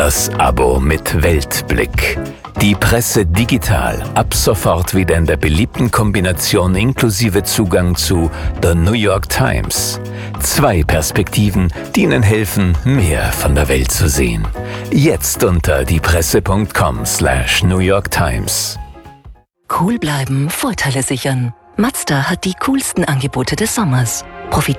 Das Abo mit Weltblick. Die Presse digital. Ab sofort wieder in der beliebten Kombination inklusive Zugang zu The New York Times. 2 Perspektiven, die Ihnen helfen, mehr von der Welt zu sehen. Jetzt unter diepresse.com/New York Times. Cool bleiben, Vorteile sichern. Mazda hat die coolsten Angebote des Sommers.